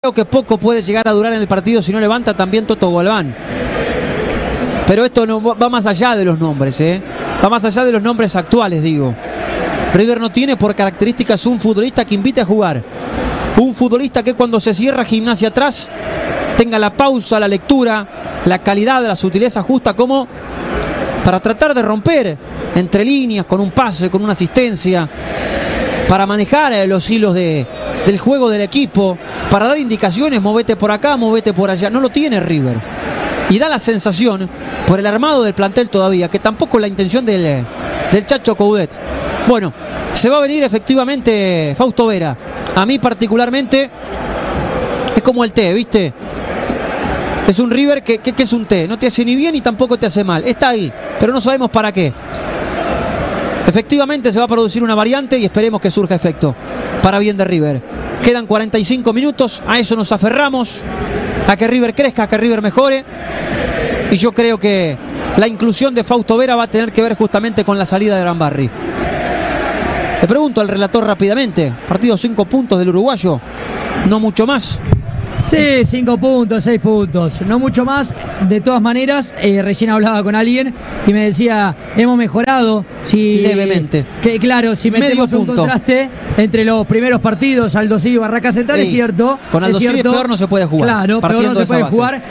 Creo que poco puede llegar a durar en el partido si no levanta también Toto Galván. Pero esto no va más allá de los nombres, va más allá de los nombres actuales, digo. River no tiene por características un futbolista que invite a jugar. Un futbolista que cuando se cierra Gimnasia atrás tenga la pausa, la lectura, la calidad, la sutileza justa como para tratar de romper entre líneas con un pase, con una asistencia, para manejar los hilos del juego del equipo, para dar indicaciones, movete por acá, movete por allá. No lo tiene River. Y da la sensación, por el armado del plantel todavía, que tampoco es la intención del Chacho Coudet. Bueno, se va a venir efectivamente Fausto Vera. A mí particularmente es como el té, ¿viste? Es un River que es un té. No te hace ni bien ni tampoco te hace mal. Está ahí, pero no sabemos para qué. Efectivamente se va a producir una variante y esperemos que surja efecto para bien de River. Quedan 45 minutos, a eso nos aferramos, a que River crezca, a que River mejore. Y yo creo que la inclusión de Fausto Vera va a tener que ver justamente con la salida de Arambarri. Le pregunto al relator rápidamente, partido 5 puntos del uruguayo, no mucho más. Sí, 5 puntos, 6 puntos, no mucho más. De todas maneras, recién hablaba con alguien y me decía, hemos mejorado. Levemente. Claro, si metemos un contraste entre los primeros partidos, Aldo Civi y Barraca Central, sí, es cierto. Con Aldo Civi peor no se puede jugar. Claro, peor no se puede jugar.